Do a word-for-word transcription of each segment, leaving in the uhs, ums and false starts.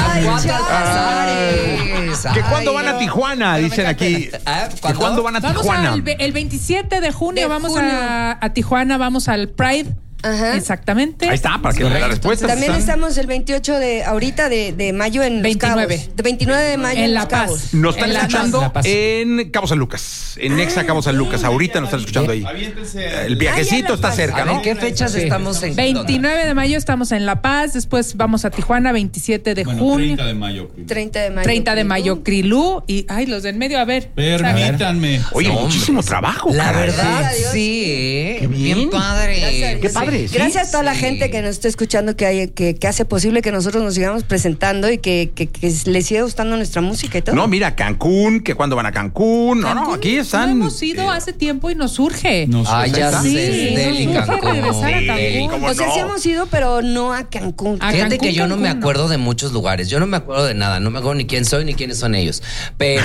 Ay, Cuatro Alcazares. ¿Que cuándo van a Tijuana? Dicen aquí. ¿Que cuándo van a Vamos Tijuana? al, el veintisiete de junio, De vamos junio. A, a Tijuana, vamos al Pride. Ajá. Exactamente. Ahí está, para que la respuesta. También estamos el veintiocho de ahorita de, de mayo en Los veintinueve. Cabos. De veintinueve de mayo en, En Los La Paz. Cabos. Nos están En La escuchando Paz. en Cabo San Lucas, en Nexa Cabo San Lucas. Ahorita nos están escuchando ahí. El viajecito está cerca, ¿no? ¿En qué fechas estamos en veintinueve de mayo estamos en La Paz, después vamos a Tijuana, veintisiete de Bueno, junio. treinta de mayo. Cruz. treinta de mayo. treinta de mayo, Crilú. Y, ay, los del medio, a ver. Permítanme. Oye, No, muchísimo trabajo. La caray. verdad, Gracias a Dios. sí, ¿eh? Qué bien. Bien padre. Gracias a Dios. Qué padre, sí. Gracias a toda la Sí. gente que nos está escuchando, que, hay, que, que hace posible que nosotros nos sigamos presentando y que, que, que les siga gustando nuestra música y todo. No, mira, Cancún, que cuando van a Cancún. No, no, Cancún, aquí están. No hemos ido eh, hace tiempo y nos surge. No sé. Ah, ya Sí, sé, nos Deli urge Cancún. regresar a Cancún. Deli. ¿cómo O sea, no? sí hemos ido, pero no a Cancún. A Fíjate Cancún, que yo no me Cancún, no. acuerdo de muchos lugares. Yo no me acuerdo de nada. No me acuerdo ni quién soy ni quiénes son ellos. Pero.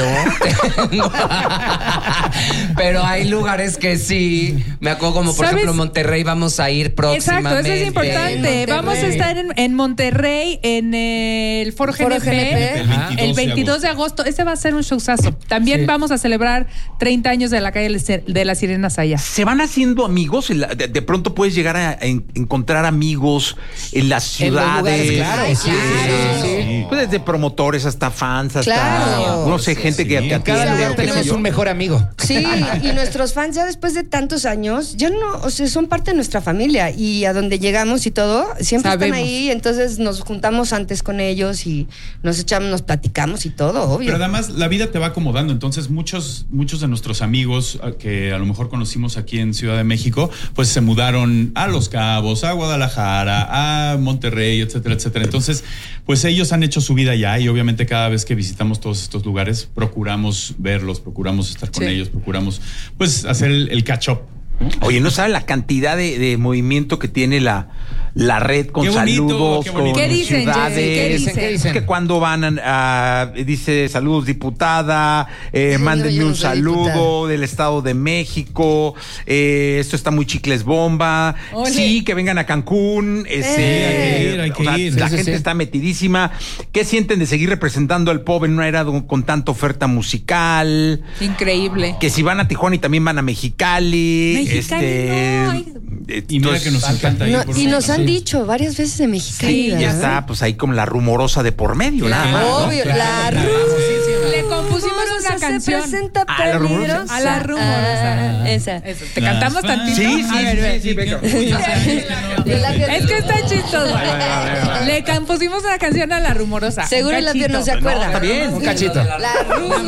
Pero hay lugares que sí. Me acuerdo, como por ¿Sabes? ejemplo Monterrey. Vamos a ir próximamente. Exacto, eso es importante. Monterrey. Vamos a estar en, en Monterrey, en el Foro Foro G N P, G N P. Ajá. el veintidós de agosto. Ese va a ser un showzazo. También Sí. vamos a celebrar treinta años de la calle de las Sirenas allá. Se van haciendo amigos. En la- de, de pronto puedes llegar a, a en- encontrar amigos en las En los ciudades. lugares, claro, Ay, sí, claro. sí, sí, sí. Pues desde promotores hasta fans, hasta. Claro. No sé, gente que Sí. te En cada atiende. lugar o qué sé tenemos yo. un mejor amigo. Sí, y nuestros fans ya después de tantos años, ya no, o sea, son parte de nuestra familia y a donde llegamos y todo, siempre Sabemos. están ahí, entonces nos juntamos antes con ellos y nos echamos, nos platicamos y todo, obvio. Pero además la vida te va acomodando, entonces muchos muchos de nuestros amigos a- que a lo mejor conocimos aquí en Ciudad de México, pues se mudaron a Los Cabos, a Guadalajara, a Monterrey, etcétera, etcétera. Entonces, pues ellos han hecho su vida allá y obviamente cada vez que visitamos todos estos lugares procuramos verlos, procuramos estar con Sí. ellos, procuramos pues hacer el, el catch up. Oye, ¿no saben la cantidad de, de movimiento que tiene la, la red con Qué bonito, saludos, qué bonito. con ¿Qué dicen, ciudades? Jessy? ¿Qué dicen? ¿Qué dicen? Que cuando van a, a- dice saludos diputada, eh, Ay, no, mándenme yo no un soy saludo diputada. del Estado de México, eh, esto está muy chicles bomba, Ole. sí, que vengan a Cancún, este, Sí, hay que ir, hay que o sea, ir. la Sí, sí, gente sí. está metidísima. ¿Qué sienten de seguir representando al pop en una era don- con tanta oferta musical? Increíble. Que si van a Tijuana y también van a Mexicali, Mexicali, este, no, ay. eh, Y mira entonces, que nos encanta ir. No, por y nos han sí. dicho varias veces de Mexicali. Sí, ya ¿verdad? está, pues ahí como la rumorosa de por medio, nada más, ¿no? Obvio, Claro, la claro. ru- Le compusimos rumorosa una se canción. presenta Ah, la rumorosa. peligrosa. A la rumorosa. Ah, esa. Eso, ¿te cantamos tantito? Sí, sí, A ver, sí, ve. sí, venga. Es que está chistoso. Le compusimos una canción a la rumorosa. Seguro Un la tía no se cachito. acuerda. está bien, Un cachito. La ru-